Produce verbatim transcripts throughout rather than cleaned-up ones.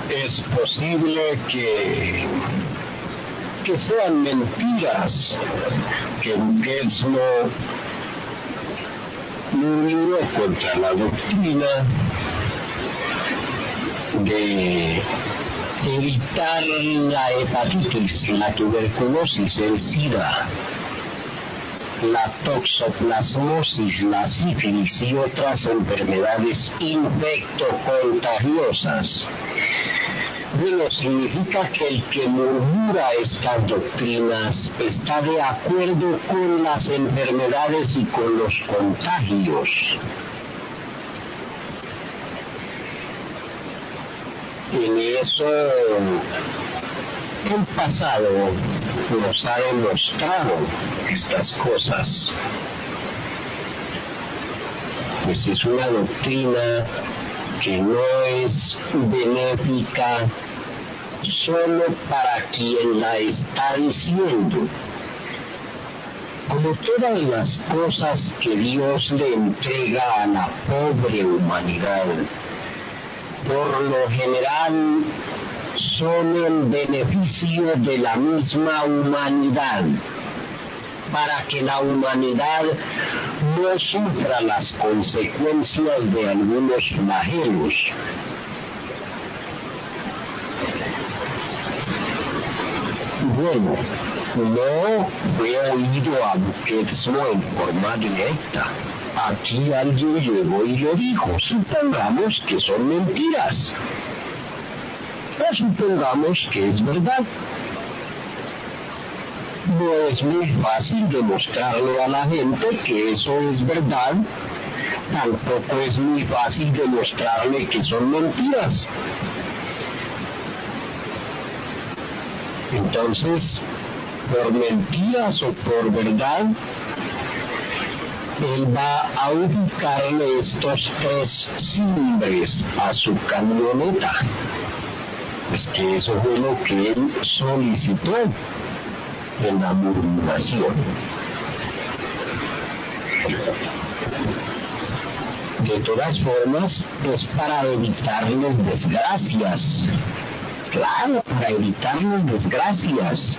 es posible que, que sean mentiras, que Busquets no murmuró contra la doctrina de evitar la hepatitis, la tuberculosis, el SIDA, la toxoplasmosis, la sífilis y otras enfermedades infectocontagiosas. Bueno, significa que el que murmura estas doctrinas está de acuerdo con las enfermedades y con los contagios. En eso el pasado nos ha demostrado estas cosas. Pues es una doctrina que no es benéfica solo para quien la está diciendo. Como todas las cosas que Dios le entrega a la pobre humanidad, por lo general son en beneficio de la misma humanidad, para que la humanidad no sufra las consecuencias de algunos flagelos. Bueno, no he oído a Busquets en forma directa. Aquí alguien llegó y lo dijo. Supongamos que son mentiras. O supongamos que es verdad. No es muy fácil demostrarle a la gente que eso es verdad. Tampoco es muy fácil demostrarle que son mentiras. Entonces, por mentiras o por verdad, él va a ubicarle estos tres cimbres a su camioneta. Es que eso fue lo que él solicitó en la murmuración. De todas formas, es para evitarles desgracias. Claro, para evitarles desgracias.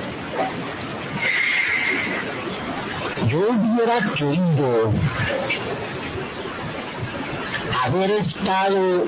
Yo hubiera querido haber estado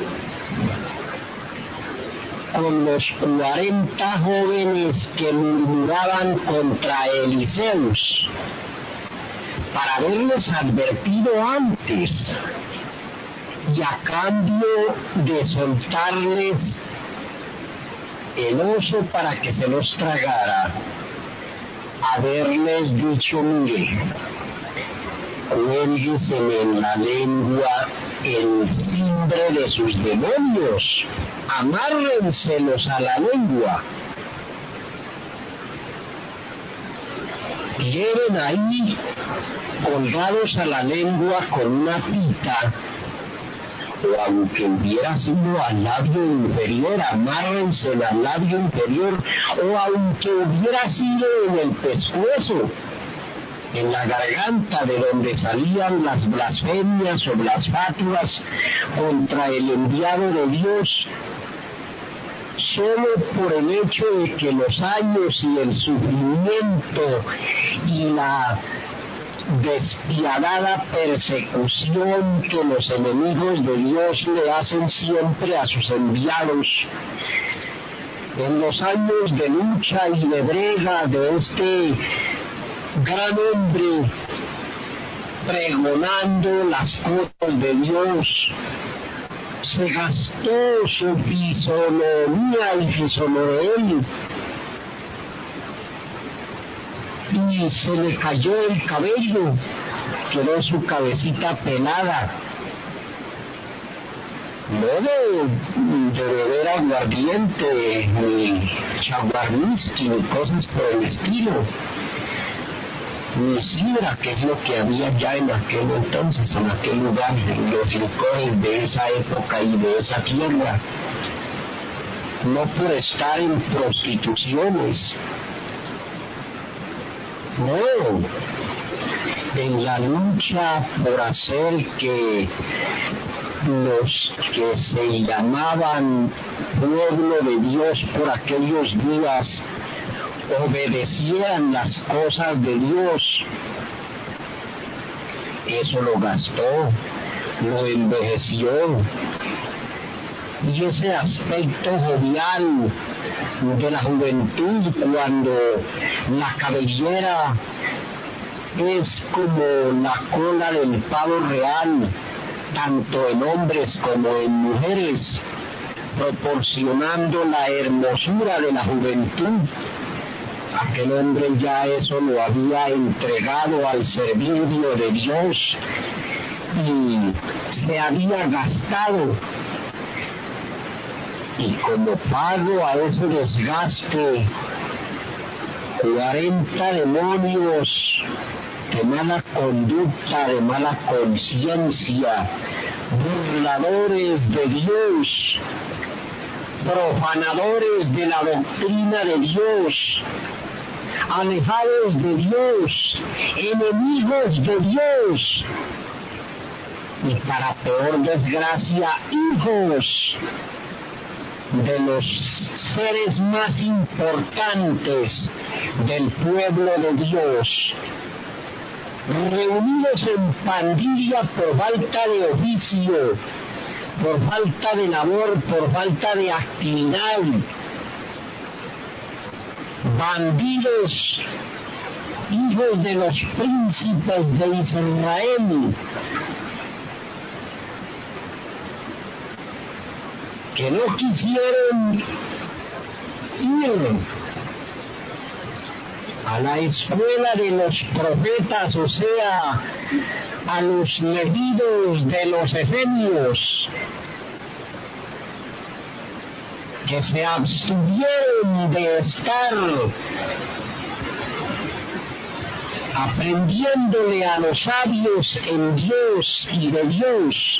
con los cuarenta jóvenes que murmuraban contra Eliseus, para haberles advertido antes, y a cambio de soltarles el oso para que se los tragara, haberles dicho: mire, cuélgueseme en la lengua el cimbre de sus demonios, amárrenselos a la lengua, lleven ahí colgados a la lengua con una pita, o aunque hubiera sido al labio inferior, amárrensela al labio inferior, o aunque hubiera sido en el pescuezo, en la garganta, de donde salían las blasfemias o blasfaturas contra el enviado de Dios, solo por el hecho de que los años y el sufrimiento y la despiadada persecución que los enemigos de Dios le hacen siempre a sus enviados, en los años de lucha y de brega de este gran hombre pregonando las cosas de Dios, se gastó su fisonomía y fisonomía y se le cayó el cabello, quedó su cabecita pelada, no de, de beber aguardiente, ni chaguarniski, ni cosas por el estilo, ni sidra, que es lo que había ya en aquel entonces, en aquel lugar, en los licores de esa época y de esa tierra, no por estar en prostituciones, no, en la lucha por hacer que los que se llamaban pueblo de Dios por aquellos días obedecieran las cosas de Dios. Eso lo gastó, lo envejeció. Y ese aspecto jovial de la juventud, cuando la cabellera es como la cola del pavo real, tanto en hombres como en mujeres, proporcionando la hermosura de la juventud. Aquel hombre ya eso lo había entregado al servicio de Dios y se había gastado. Y como pago a ese desgaste, cuarenta demonios de mala conducta, de mala conciencia, burladores de Dios, profanadores de la doctrina de Dios, alejados de Dios, enemigos de Dios, y para peor desgracia, hijos de los seres más importantes del pueblo de Dios, reunidos en pandilla por falta de oficio, por falta de labor, por falta de actividad, bandidos, hijos de los príncipes de Israel, que no quisieron ir a la escuela de los profetas, o sea, a los levidos de los esenios, que se abstuvieron de estar aprendiéndole a los sabios en Dios y de Dios,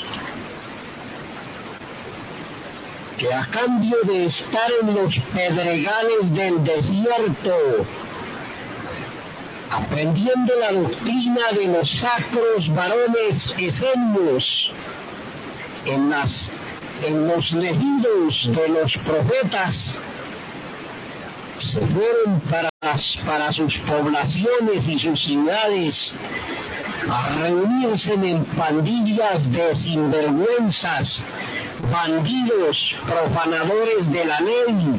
que a cambio de estar en los pedregales del desierto, aprendiendo la doctrina de los sacros varones esenios, en, las, en los levidos de los profetas, se fueron para, para sus poblaciones y sus ciudades a reunirse en pandillas de sinvergüenzas, bandidos, profanadores de la ley,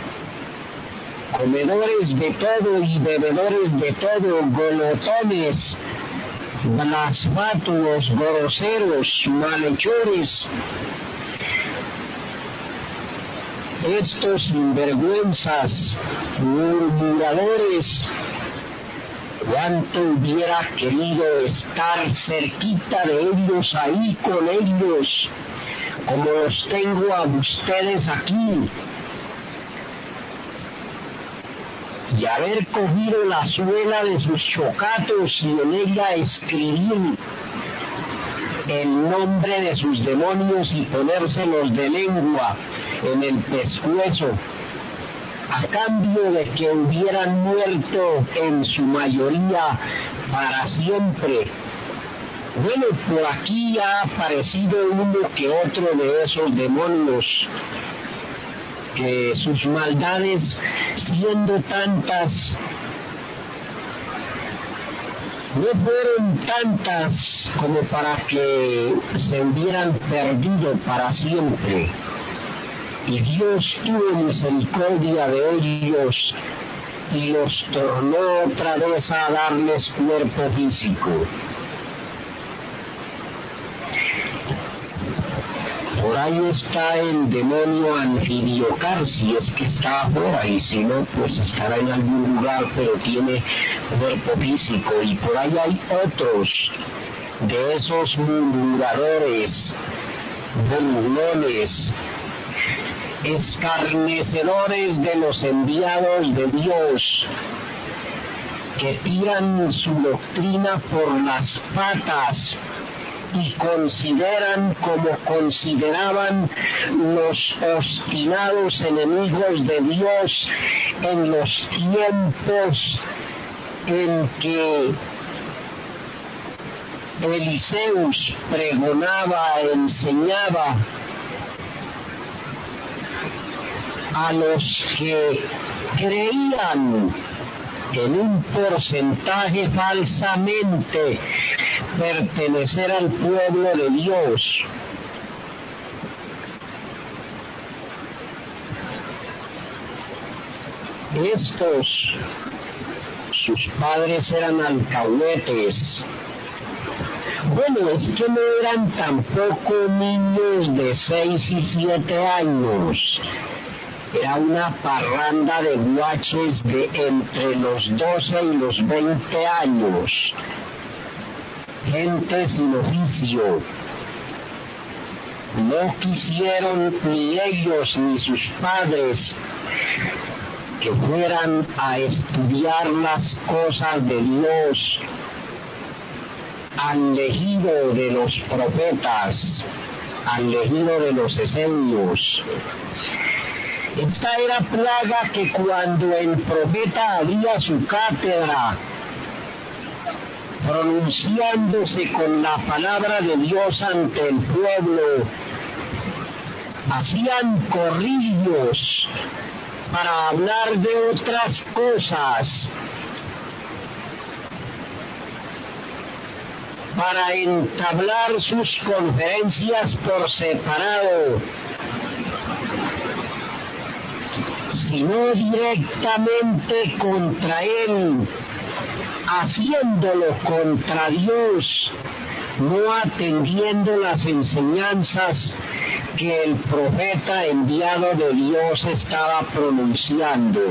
comedores de todo y bebedores de todo, golotones, blasfátuos, groseros, malhechores. Estos sinvergüenzas, murmuradores, cuánto hubiera querido estar cerquita de ellos, ahí con ellos, como los tengo a ustedes aquí, y haber cogido la suela de sus chocatos y en ella escribir el nombre de sus demonios y ponérselos de lengua en el pescuezo, a cambio de que hubieran muerto en su mayoría para siempre. Bueno, por aquí ha aparecido uno que otro de esos demonios, que sus maldades, siendo tantas, no fueron tantas como para que se hubieran perdido para siempre. Y Dios tuvo misericordia de ellos y los tornó otra vez a darles cuerpo físico. Por ahí está el demonio Anfibiocar, si es que está afuera, y si no, pues estará en algún lugar, pero tiene cuerpo físico. Y por ahí hay otros de esos murmuradores, burlones, escarnecedores de los enviados de Dios, que tiran su doctrina por las patas y consideran como consideraban los obstinados enemigos de Dios en los tiempos en que Eliseus pregonaba, enseñaba a los que creían en un porcentaje falsamente pertenecer al pueblo de Dios. Estos, sus padres eran alcahuetes. Bueno, es que no eran tampoco niños de seis y siete años. Era una parranda de guaches de entre los doce y los veinte años. Gente sin oficio. No quisieron ni ellos ni sus padres que fueran a estudiar las cosas de Dios, al legido de los profetas, al legido de los esenios. Esta era plaga que cuando el profeta abría su cátedra, pronunciándose con la palabra de Dios ante el pueblo, hacían corrillos para hablar de otras cosas, para entablar sus conferencias por separado, sino directamente contra él, haciéndolo contra Dios, no atendiendo las enseñanzas que el profeta enviado de Dios estaba pronunciando.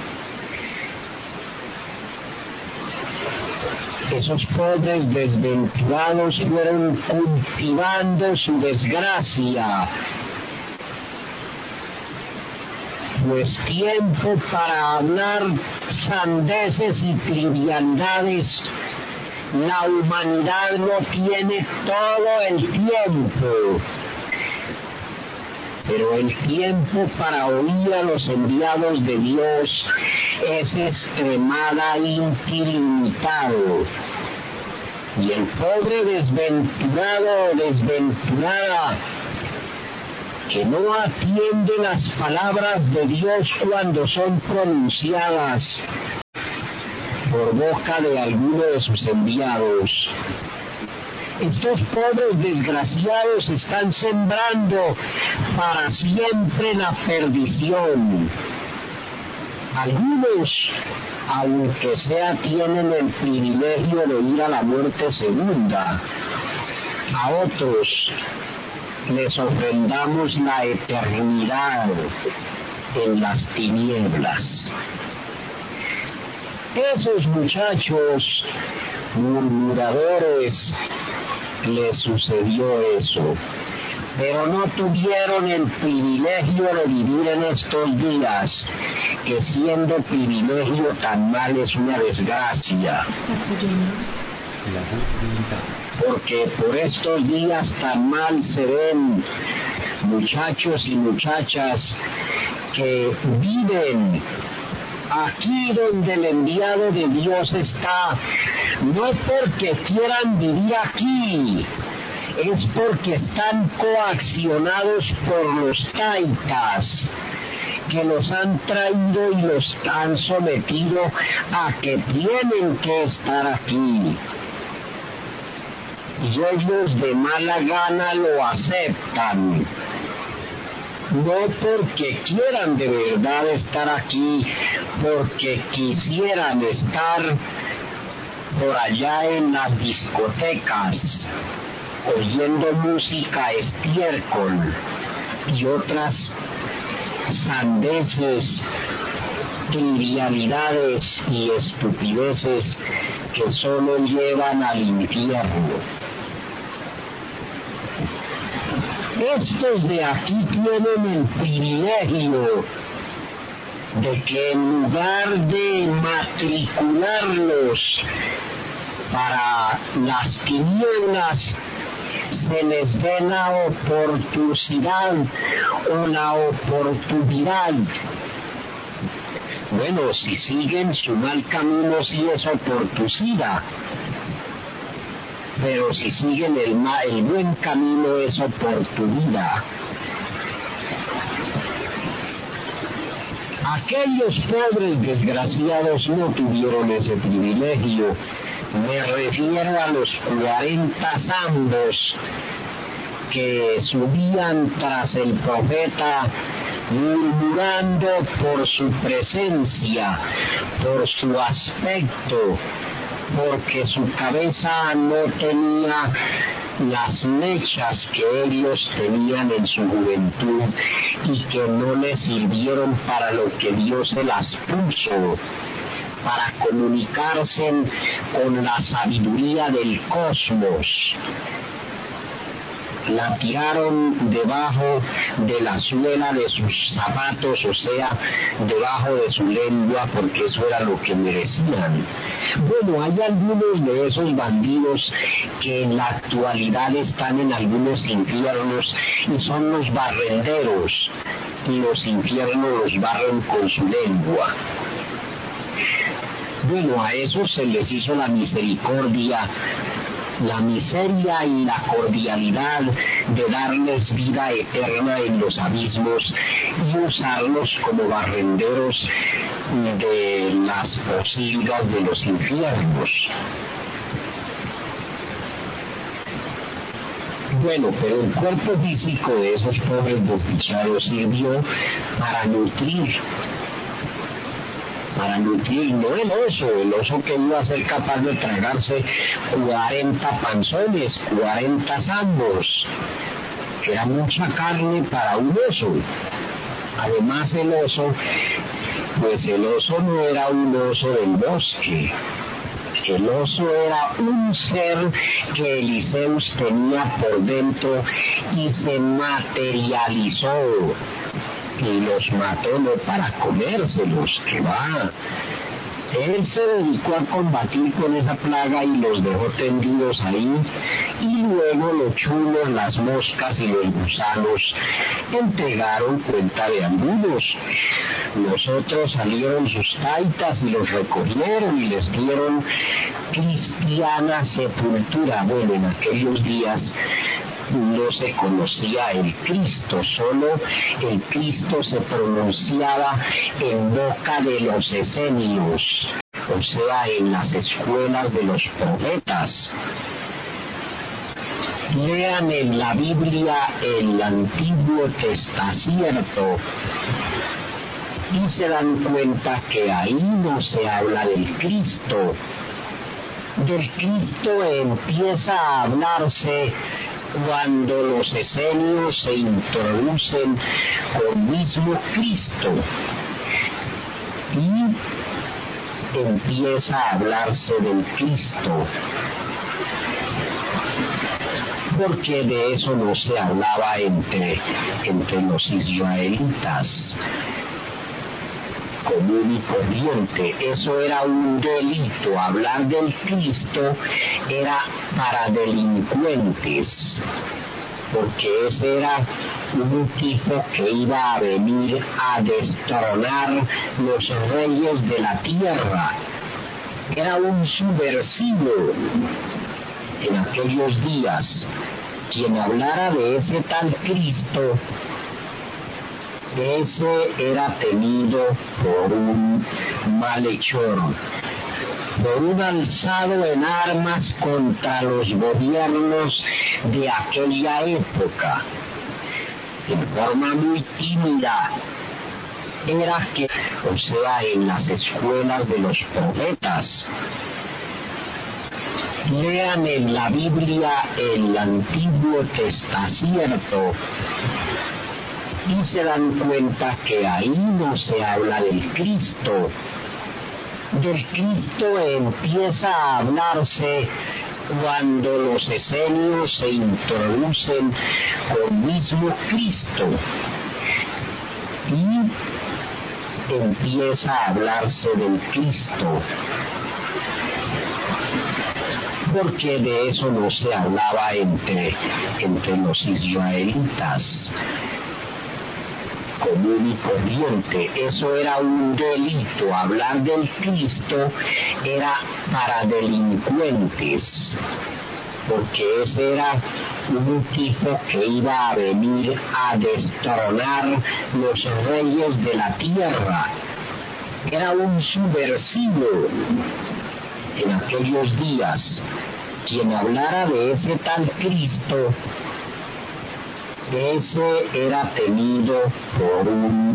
Esos pobres desventurados fueron cultivando su desgracia, pues tiempo para hablar sandeces y trivialidades la humanidad no tiene todo el tiempo. Pero el tiempo para oír a los enviados de Dios es extremadamente ilimitado. Y el pobre desventurado o desventurada que no atiende las palabras de Dios cuando son pronunciadas por boca de alguno de sus enviados. Estos pobres desgraciados están sembrando para siempre la perdición. Algunos, aunque sea, tienen el privilegio de ir a la muerte segunda. A otros les ofrendamos la eternidad en las tinieblas. Esos muchachos murmuradores les sucedió eso, pero no tuvieron el privilegio de vivir en estos días, que siendo privilegio tan mal es una desgracia. Porque por estos días tan mal se ven muchachos y muchachas que viven aquí donde el enviado de Dios está, no porque quieran vivir aquí, es porque están coaccionados por los taitas, que los han traído y los han sometido a que tienen que estar aquí. Y ellos de mala gana lo aceptan. No porque quieran de verdad estar aquí, porque quisieran estar por allá en las discotecas, oyendo música estiércol y otras sandeces, trivialidades y estupideces que solo llevan al infierno. Estos de aquí tienen el privilegio de que en lugar de matricularlos para las tinieblas, se les dé la oportunidad o la oportunidad. Bueno, si siguen su mal camino, sí es oportunidad. pero si siguen el, ma el buen camino es oportunidad. Aquellos pobres desgraciados no tuvieron ese privilegio. Me refiero a los cuarenta zambos que subían tras el profeta murmurando por su presencia, por su aspecto, porque su cabeza no tenía las mechas que ellos tenían en su juventud y que no les sirvieron para lo que Dios se las puso, para comunicarse con la sabiduría del cosmos. La tiraron debajo de la suela de sus zapatos, o sea, debajo de su lengua, porque eso era lo que merecían. Bueno, hay algunos de esos bandidos que en la actualidad están en algunos infiernos y son los barrenderos, y los infiernos los barren con su lengua. Bueno, a esos se les hizo la misericordia, la miseria y la cordialidad de darles vida eterna en los abismos y usarlos como barrenderos de las pocilgas de los infiernos. Bueno, pero el cuerpo físico de esos pobres desdichados sirvió para nutrir, para nutrir, no el oso, el oso que iba a ser capaz de tragarse cuarenta panzones, cuarenta zambos, que era mucha carne para un oso. Además el oso, pues el oso no era un oso del bosque, el oso era un ser que Eliseus tenía por dentro y se materializó. Y los mató no para comérselos, que va. Él se dedicó a combatir con esa plaga y los dejó tendidos ahí, y luego los chulos, las moscas y los gusanos entregaron cuenta de algunos. Los otros salieron sus taitas y los recogieron y les dieron cristiana sepultura. Bueno, en aquellos días no se conocía el Cristo, solo el Cristo se pronunciaba en boca de los esenios, o sea, en las escuelas de los profetas. Lean en la Biblia el Antiguo Testamento y se dan cuenta que ahí no se habla del Cristo. Del Cristo empieza a hablarse cuando los esenios se introducen con mismo Cristo y empieza a hablarse del Cristo, porque de eso no se hablaba entre, entre los israelitas común y corriente. Eso era un delito. Hablar del Cristo era para delincuentes, porque ese era un tipo que iba a venir a destronar los reyes de la tierra. Era un subversivo en aquellos días. Quien hablara de ese tal Cristo, ese era temido por un malhechor, por un alzado en armas contra los gobiernos de aquella época. En forma muy tímida, era que, o sea, en las escuelas de los profetas. Lean en la Biblia el Antiguo Testamento y se dan cuenta que ahí no se habla del Cristo. Del Cristo empieza a hablarse cuando los esenios se introducen con mismo Cristo y empieza a hablarse del Cristo, porque de eso no se hablaba entre, entre los israelitas común y corriente. Eso era un delito. Hablar del Cristo era para delincuentes, porque ese era un tipo que iba a venir a destronar los reyes de la tierra. Era un subversivo en aquellos días. Quien hablara de ese tal Cristo, ese era tenido por un